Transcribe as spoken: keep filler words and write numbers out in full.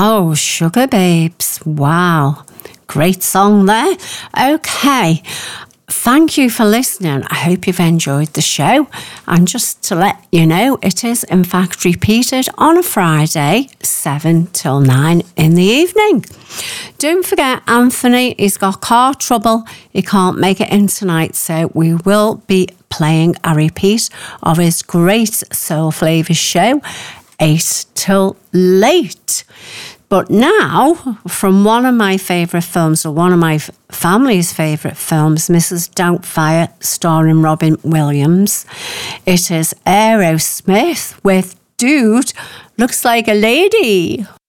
Oh, Sugar Babes. Wow. Great song there. Okay. Thank you for listening. I hope you've enjoyed the show. And just to let you know, it is in fact repeated on a Friday, seven till nine in the evening. Don't forget, Anthony, he's got car trouble. He can't make it in tonight, so we will be playing a repeat of his great Soul Flavours show, eight till late. But now, from one of my favourite films, or one of my f- family's favourite films, Missus Doubtfire, starring Robin Williams, it is Aerosmith with Dude Looks Like a Lady.